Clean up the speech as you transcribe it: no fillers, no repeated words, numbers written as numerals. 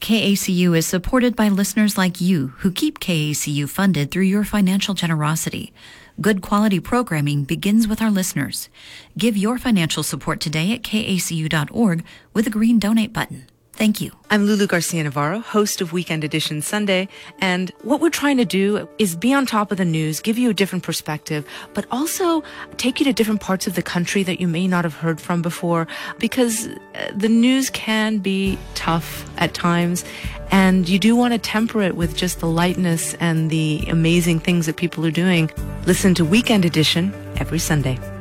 KACU is supported by listeners like you who keep KACU funded through your financial generosity. Good quality programming begins with our listeners. Give your financial support today at kacu.org with a green donate button. Thank you. I'm Lulu Garcia Navarro, host of Weekend Edition Sunday, and what we're trying to do is be on top of the news, give you a different perspective, but also take you to different parts of the country that you may not have heard from before, because the news can be tough at times, and you do want to temper it with just the lightness and the amazing things that people are doing. Listen to Weekend Edition every Sunday.